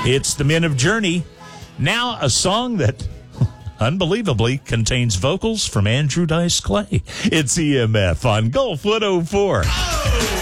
It's the Men of Journey. Now a song that unbelievably contains vocals from Andrew Dice Clay. It's EMF on Gulf 104.